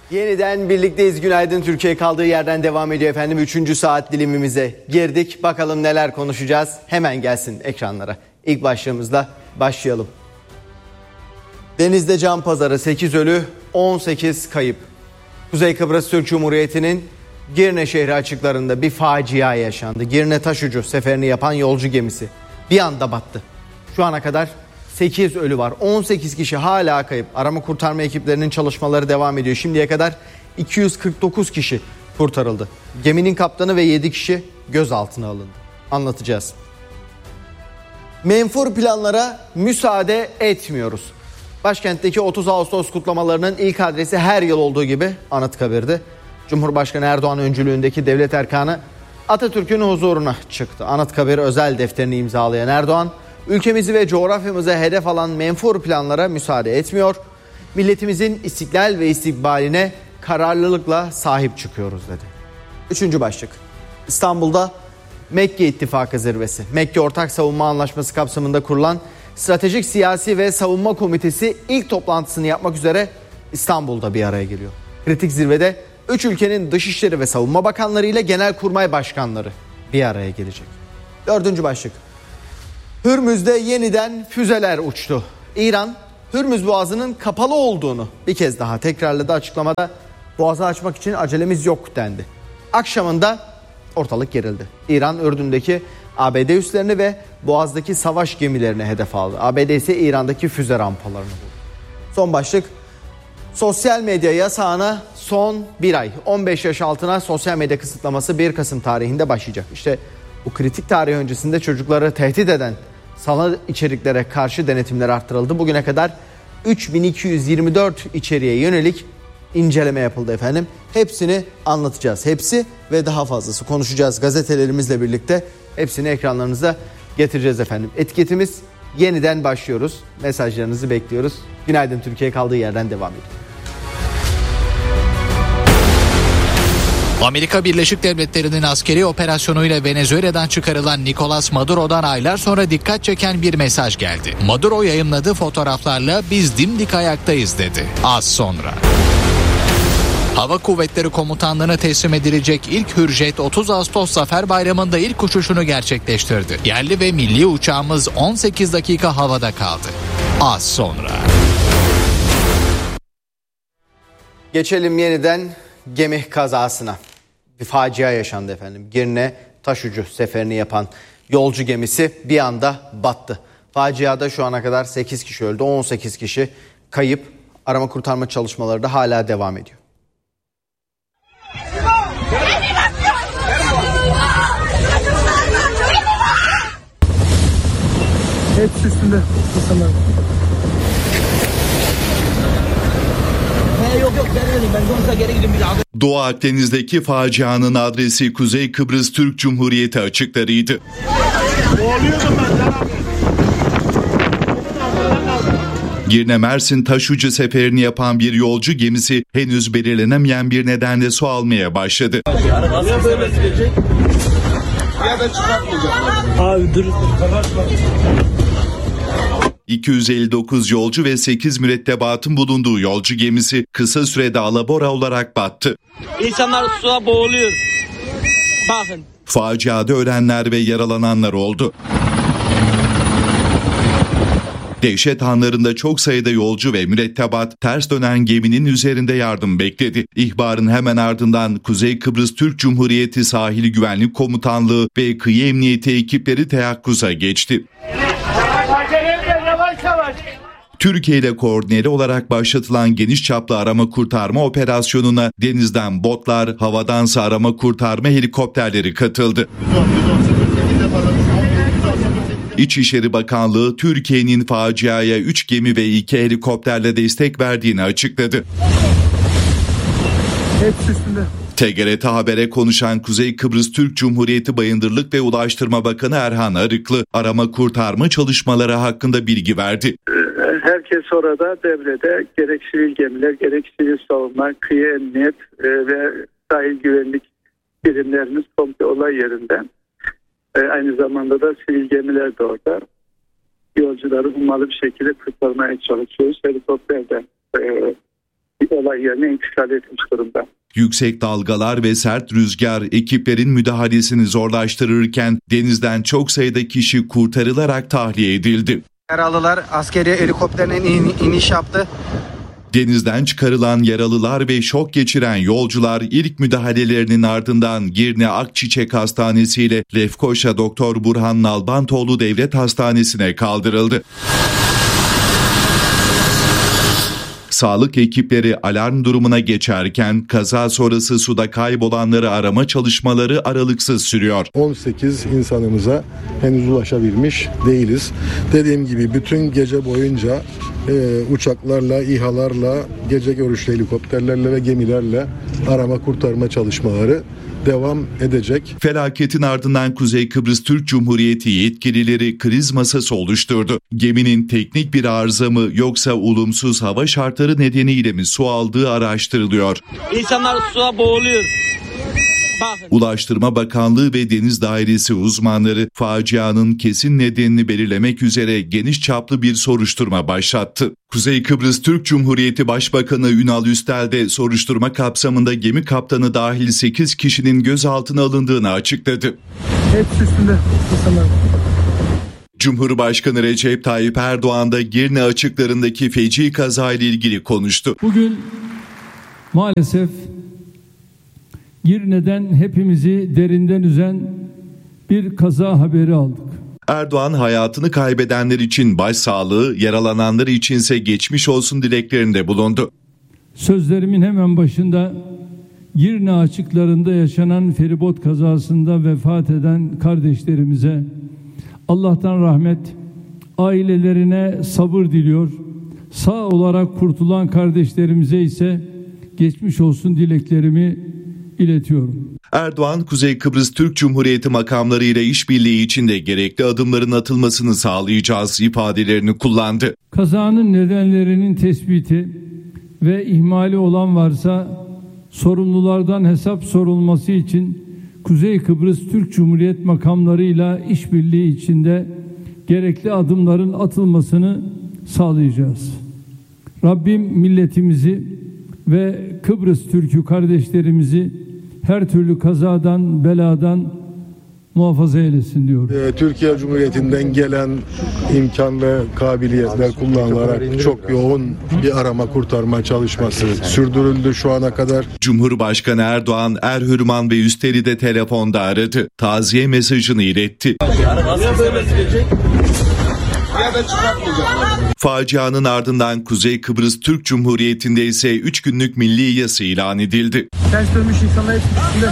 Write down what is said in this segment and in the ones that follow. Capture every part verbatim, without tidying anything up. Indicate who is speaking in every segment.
Speaker 1: Yeniden birlikteyiz. Günaydın Türkiye kaldığı yerden devam ediyor efendim. Üçüncü saat dilimimize girdik. Bakalım neler konuşacağız. Hemen gelsin ekranlara. İlk başlığımızla başlayalım. Denizde can pazarı, sekiz ölü, on sekiz kayıp. Kuzey Kıbrıs Türk Cumhuriyeti'nin Girne şehri açıklarında bir facia yaşandı. Girne taşucu seferini yapan yolcu gemisi bir anda battı. Şu ana kadar sekiz ölü var. on sekiz kişi hala kayıp. Arama kurtarma ekiplerinin çalışmaları devam ediyor. Şimdiye kadar iki yüz kırk dokuz kişi kurtarıldı. Geminin kaptanı ve yedi kişi gözaltına alındı. Anlatacağız. Menfur planlara müsaade etmiyoruz. Başkentteki otuz Ağustos kutlamalarının ilk adresi her yıl olduğu gibi Anıtkabir'di. Cumhurbaşkanı Erdoğan öncülüğündeki devlet erkanı Atatürk'ün huzuruna çıktı. Anıtkabir özel defterini imzalayan Erdoğan, ülkemizi ve coğrafyamıza hedef alan menfur planlara müsaade etmiyor. Milletimizin istiklal ve istikbaline kararlılıkla sahip çıkıyoruz dedi. Üçüncü başlık. İstanbul'da Mekke İttifakı zirvesi. Mekke Ortak Savunma Anlaşması kapsamında kurulan Stratejik Siyasi ve Savunma Komitesi ilk toplantısını yapmak üzere İstanbul'da bir araya geliyor. Kritik zirvede üç ülkenin Dışişleri ve Savunma Bakanları ile Genelkurmay Başkanları bir araya gelecek. Dördüncü başlık. Hürmüz'de yeniden füzeler uçtu. İran, Hürmüz Boğazı'nın kapalı olduğunu bir kez daha tekrarladı. Açıklamada boğazı açmak için acelemiz yok dendi. Akşamında ortalık gerildi. İran, Ürdün'deki A B D üslerini ve Boğaz'daki savaş gemilerini hedef aldı. A B D ise İran'daki füze rampalarını buldu. Son başlık. Sosyal medya yasağına son bir ay. on beş yaş altına sosyal medya kısıtlaması bir Kasım tarihinde başlayacak. İşte bu kritik tarih öncesinde çocukları tehdit eden sanal içeriklere karşı denetimler arttırıldı. Bugüne kadar üç bin iki yüz yirmi dört içeriğe yönelik inceleme yapıldı efendim. Hepsini anlatacağız. Hepsi ve daha fazlası konuşacağız gazetelerimizle birlikte. Hepsini ekranlarınıza getireceğiz efendim. Etiketimiz yeniden başlıyoruz. Mesajlarınızı bekliyoruz. Günaydın Türkiye kaldığı yerden devam ediyor.
Speaker 2: Amerika Birleşik Devletleri'nin askeri operasyonuyla Venezuela'dan çıkarılan Nicolas Maduro'dan aylar sonra dikkat çeken bir mesaj geldi. Maduro yayımladığı fotoğraflarla "Biz dimdik ayaktayız" dedi. Az sonra. Hava Kuvvetleri Komutanlığı'na teslim edilecek ilk Hürjet otuz Ağustos Zafer Bayramı'nda ilk uçuşunu gerçekleştirdi. Yerli ve milli uçağımız on sekiz dakika havada kaldı. Az sonra.
Speaker 1: Geçelim yeniden gemi kazasına. Bir facia yaşandı efendim. Girne taşucu seferini yapan yolcu gemisi bir anda battı. Faciada şu ana kadar sekiz kişi öldü, on sekiz kişi kayıp. Arama kurtarma çalışmaları da hala devam ediyor.
Speaker 3: Hepsi üstünde insanlar.
Speaker 4: Yok yok ben öyleyim, ben konuşsa geri gidin bir daha.
Speaker 5: Doğu Akdeniz'deki facianın adresi Kuzey Kıbrıs Türk Cumhuriyeti açıklarıydı. Girne Mersin taşucu seferini yapan bir yolcu gemisi henüz belirlenemeyen bir nedenle su almaya başladı.
Speaker 3: Abi dur.
Speaker 5: iki yüz elli dokuz yolcu ve sekiz mürettebatın bulunduğu yolcu gemisi kısa sürede alabora olarak battı.
Speaker 4: İnsanlar suya boğuluyor. Bakın.
Speaker 5: Faciada ölenler ve yaralananlar oldu. Dehşet anlarında çok sayıda yolcu ve mürettebat ters dönen geminin üzerinde yardım bekledi. İhbarın hemen ardından Kuzey Kıbrıs Türk Cumhuriyeti Sahil Güvenlik Komutanlığı ve Kıyı Emniyeti ekipleri teyakkuza geçti. Türkiye ile koordineli olarak başlatılan geniş çaplı arama kurtarma operasyonuna denizden botlar, havadansa arama kurtarma helikopterleri katıldı. İçişleri Bakanlığı Türkiye'nin faciaya üç gemi ve iki helikopterle destek verdiğini açıkladı.
Speaker 3: Hepsi üstünde.
Speaker 5: T G R T Haber'e konuşan Kuzey Kıbrıs Türk Cumhuriyeti Bayındırlık ve Ulaştırma Bakanı Erhan Arıklı arama kurtarma çalışmaları hakkında bilgi verdi.
Speaker 6: Herkes orada devrede, gerek sivil gemiler, gerek sivil savunma, kıyı emniyet ve sahil güvenlik birimlerimiz komple olay yerinde. Aynı zamanda da sivil gemiler de orada. Yolcuları hummalı bir şekilde kurtarmaya çalışıyoruz. Helikopter de e, olay olay yerine intikal etmiş durumda.
Speaker 5: Yüksek dalgalar ve sert rüzgar ekiplerin müdahalesini zorlaştırırken denizden çok sayıda kişi kurtarılarak tahliye edildi.
Speaker 7: Yaralılar askeri helikopterine in, iniş yaptı.
Speaker 5: Denizden çıkarılan yaralılar ve şok geçiren yolcular ilk müdahalelerinin ardından Girne Akçiçek Hastanesi ile Lefkoşa Doktor Burhan Nalbantoğlu Devlet Hastanesi'ne kaldırıldı. Sağlık ekipleri alarm durumuna geçerken kaza sonrası suda kaybolanları arama çalışmaları aralıksız sürüyor.
Speaker 8: on sekiz insanımıza henüz ulaşabilmiş değiliz. Dediğim gibi bütün gece boyunca e, uçaklarla, İHA'larla, gece görüşlü helikopterlerle ve gemilerle arama kurtarma çalışmaları devam edecek.
Speaker 5: Felaketin ardından Kuzey Kıbrıs Türk Cumhuriyeti yetkilileri kriz masası oluşturdu. Geminin teknik bir arıza mı yoksa olumsuz hava şartları nedeniyle mi su aldığı araştırılıyor.
Speaker 4: İnsanlar suya boğuluyor. Bakın.
Speaker 5: Ulaştırma Bakanlığı ve Deniz Dairesi uzmanları facianın kesin nedenini belirlemek üzere geniş çaplı bir soruşturma başlattı. Kuzey Kıbrıs Türk Cumhuriyeti Başbakanı Ünal Üstel de soruşturma kapsamında gemi kaptanı dahil sekiz kişinin gözaltına alındığını açıkladı.
Speaker 3: Hepsi üstünde insanlar.
Speaker 5: Cumhurbaşkanı Recep Tayyip Erdoğan da Girne açıklarındaki feci kazayla ilgili konuştu.
Speaker 9: Bugün maalesef Girne'den hepimizi derinden üzen bir kaza haberi aldık.
Speaker 5: Erdoğan hayatını kaybedenler için başsağlığı, yaralananlar içinse geçmiş olsun dileklerinde bulundu.
Speaker 9: Sözlerimin hemen başında Girne açıklarında yaşanan feribot kazasında vefat eden kardeşlerimize Allah'tan rahmet, ailelerine sabır diliyor. Sağ olarak kurtulan kardeşlerimize ise geçmiş olsun dileklerimi iletiyorum.
Speaker 5: Erdoğan, Kuzey Kıbrıs Türk Cumhuriyeti makamları ile işbirliği içinde gerekli adımların atılmasını sağlayacağız ifadelerini kullandı.
Speaker 9: Kazanın nedenlerinin tespiti ve ihmali olan varsa sorumlulardan hesap sorulması için Kuzey Kıbrıs Türk Cumhuriyet makamlarıyla işbirliği içinde gerekli adımların atılmasını sağlayacağız. Rabbim milletimizi ve Kıbrıs Türk'ü kardeşlerimizi her türlü kazadan, beladan muhafaza eylesin diyorum.
Speaker 8: Türkiye Cumhuriyeti'nden gelen imkan ve kabiliyetler kullanılarak çok yoğun bir arama kurtarma çalışması sürdürüldü şu ana kadar.
Speaker 5: Cumhurbaşkanı Erdoğan, Erhürman ve Üstel'i de telefonda aradı. Taziye mesajını iletti. Facianın ardından Kuzey Kıbrıs Türk Cumhuriyeti'nde ise üç günlük milli yas ilan edildi.
Speaker 3: Ters dönmüş insanlar hepsi üstünde.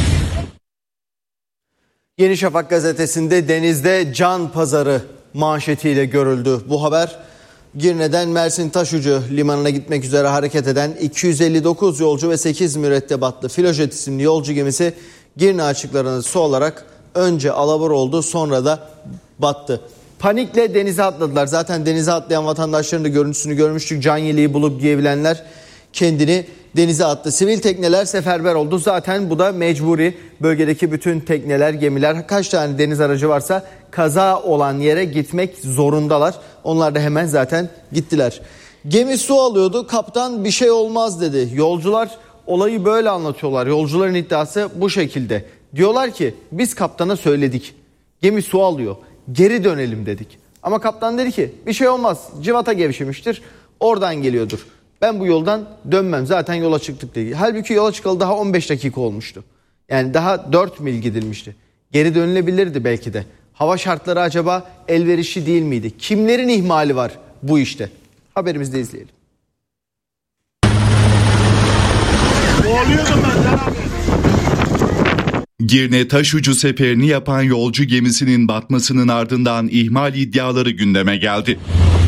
Speaker 1: Yeni Şafak gazetesinde denizde can pazarı manşetiyle görüldü. Bu haber Girne'den Mersin Taşucu limanına gitmek üzere hareket eden iki yüz elli dokuz yolcu ve sekiz mürettebatlı Filojet isimli yolcu gemisi Girne açıklarına su olarak önce alabor oldu, sonra da battı. Panikle denize atladılar. Zaten denize atlayan vatandaşların da görüntüsünü görmüştük. Can yeleği bulup giyebilenler kendini denize attı. Sivil tekneler seferber oldu. Zaten bu da mecburi. Bölgedeki bütün tekneler, gemiler, kaç tane deniz aracı varsa kaza olan yere gitmek zorundalar. Onlar da hemen zaten gittiler. Gemi su alıyordu. Kaptan bir şey olmaz dedi. Yolcular olayı böyle anlatıyorlar. Yolcuların iddiası bu şekilde. Diyorlar ki biz kaptana söyledik. Gemi su alıyor. Geri dönelim dedik. Ama kaptan dedi ki bir şey olmaz. Civata gevşemiştir. Oradan geliyordur. Ben bu yoldan dönmem. Zaten yola çıktık dedi. Halbuki yola çıkalı daha on beş dakika olmuştu. Yani daha dört mil gidilmişti. Geri dönülebilirdi belki de. Hava şartları acaba elverişli değil miydi? Kimlerin ihmali var bu işte? Haberimizde izleyelim.
Speaker 5: Girne taşucu seferini yapan yolcu gemisinin batmasının ardından ihmal iddiaları gündeme geldi.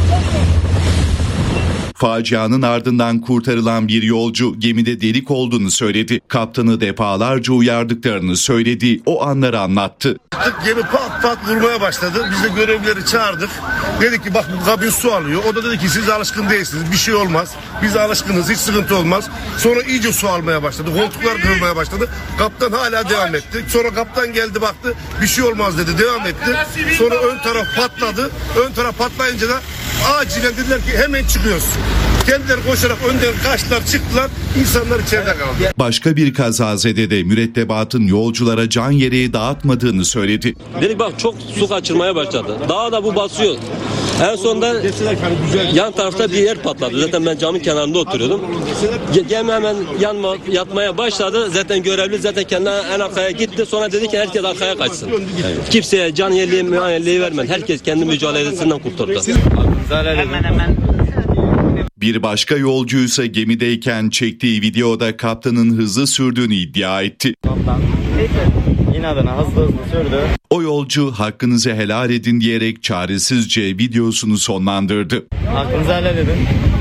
Speaker 5: Facianın ardından kurtarılan bir yolcu gemide delik olduğunu söyledi. Kaptanı defalarca uyardıklarını söyledi. O anları anlattı.
Speaker 10: Gemi pat pat vurmaya başladı. Biz de görevlileri çağırdık. Dedik ki bak bu kabin su alıyor. O da dedi ki siz alışkın değilsiniz. Bir şey olmaz. Biz alışkınız. Hiç sıkıntı olmaz. Sonra iyice su almaya başladı. Koltuklar kırılmaya başladı. Kaptan hala devam etti. Sonra kaptan geldi baktı. Bir şey olmaz dedi. Devam etti. Sonra ön taraf patladı. Ön taraf patlayınca da acilen dediler ki hemen çıkıyoruz. Kendileri koşarak önden kaçtılar, çıktılar. İnsanlar içeride kaldı.
Speaker 5: Başka bir kazazede de mürettebatın yolculara can yeleği dağıtmadığını söyledi.
Speaker 4: Dedik bak çok su kaçırmaya başladı. Daha da bu basıyor. En sonunda yan tarafta bir yer patladı. Zaten ben camın kenarında oturuyordum. Gemi hemen yanma, yatmaya başladı. Zaten görevli zaten kendi en arkaya gitti. Sonra dedi ki herkes arkaya kaçsın. Kimseye can yeleği, müayeleği vermedi. Herkes kendi mücadelesinden kurtuldu.
Speaker 11: Hemen hemen.
Speaker 5: Bir başka yolcuysa gemideyken çektiği videoda kaptanın hızlı sürdüğünü iddia etti.
Speaker 11: Kaptan inadına hızlı hızlı sürdü.
Speaker 5: O yolcu hakkınızı helal edin diyerek çaresizce videosunu sonlandırdı.
Speaker 11: Hakkınızı helal edin.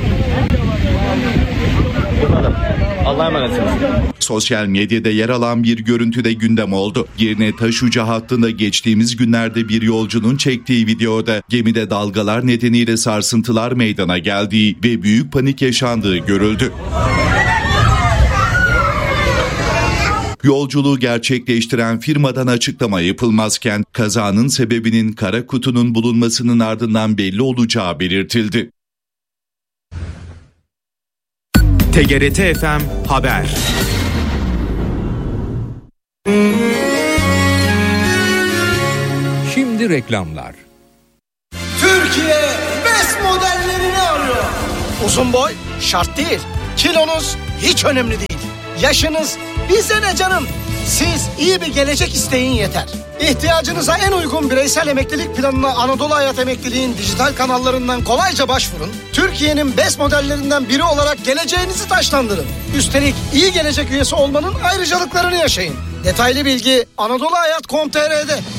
Speaker 11: Bu kadar. Allah'a emanetsiniz.
Speaker 5: Sosyal medyada yer alan bir görüntüde gündem oldu. Girne Taşucu hattında geçtiğimiz günlerde bir yolcunun çektiği videoda gemide dalgalar nedeniyle sarsıntılar meydana geldiği ve büyük panik yaşandığı görüldü. Yolculuğu gerçekleştiren firmadan açıklama yapılmazken kazanın sebebinin kara kutunun bulunmasının ardından belli olacağı belirtildi.
Speaker 12: T G R T F M Haber.
Speaker 13: Şimdi reklamlar.
Speaker 14: Türkiye best modellerini arıyor. Uzun boy şart değil. Kilonuz hiç önemli değil. Yaşınız bize ne canım? Siz iyi bir gelecek isteyin yeter. İhtiyacınıza en uygun bireysel emeklilik planına Anadolu Hayat Emekliliğin dijital kanallarından kolayca başvurun. Türkiye'nin best modellerinden biri olarak geleceğinizi taşlandırın. Üstelik iyi gelecek üyesi olmanın ayrıcalıklarını yaşayın. Detaylı bilgi anadolu hayat nokta com nokta t r'de.